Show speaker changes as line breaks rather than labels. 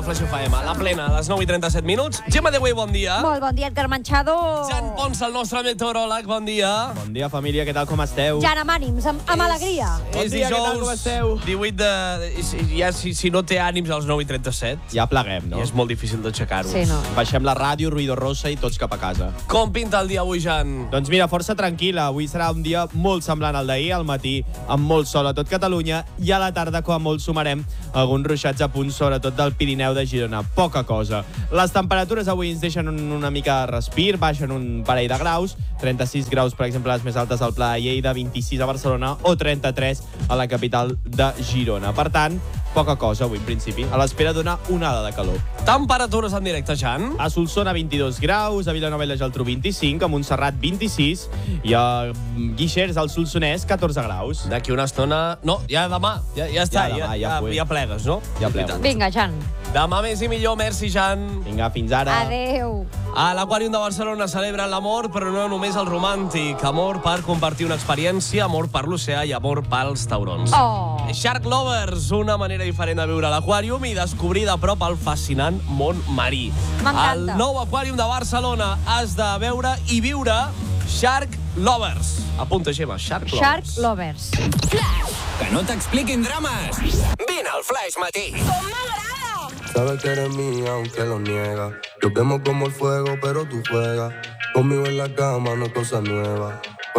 Flash FM, la plena, a les 9:37 minuts. Gemma de Güell, bon dia.
Molt bon dia, Edgar Manchado.
Jan Pons, el nostre meteoròleg, bon dia.
Bon dia, família, què tal, com esteu?
Jan, amb ànims, amb alegria.
Bon dia, què tal, com esteu?
18 de... Ja, si no té ànims als 9:37,
Ja pleguem, no?
ja és molt difícil d'aixecar-ho.
Sí, no.
Baixem la ràdio, ruïdo rosa i tots cap a casa.
Com pinta el dia avui, Jan?
Doncs mira, força tranquil·la. Avui serà un dia molt semblant al d'ahir, al matí, amb molt sol a tot Catalunya, i a la tarda, com a molt, sumarem alguns ruixats a punt, sobretot del Pirineu de Girona. Poca cosa. Les temperatures avui ens deixen una mica de respir, baixen un parell de graus, 36 graus, per exemple, les més altes al Pla de Lleida, 26 a Barcelona o 33 a la capital de Girona. Per tant, poca cosa avui, en principi, a l'espera d'una onada de calor.
Temperatures en directe, Jan?
A Solsona, 22 graus, a Vilanova i la Geltrú, 25, a Montserrat, 26, i a Guixers, al Solsonès, 14 graus.
D'aquí una estona... No, ja demà. Ja està,
Ja demà, ja fue.
ja plegues, no?
Ja plego.
Vinga, Jan.
Demà més i millor, merci, Jan.
Vinga, fins ara.
Adéu.
A l'Aquàrium de Barcelona celebren l'amor, però no només el romàntic. Amor per compartir una experiència, amor per l'oceà i amor pels taurons.
Oh.
Shark Lovers, una manera diferent de viure a l'Aquàrium i descobrir de prop el fascinant món marí.
M'encanta.
Al nou Aquàrium de Barcelona has de veure i viure Shark Lovers. Apunta, Gemma, Shark Lovers.
Shark Lovers.
Que no t'expliquin drames. Vine al Flash Matí.
Sabes que eres mía aunque lo niegas. Yo quemo como el fuego pero tú juegas. Conmigo en la cama no es cosa nueva.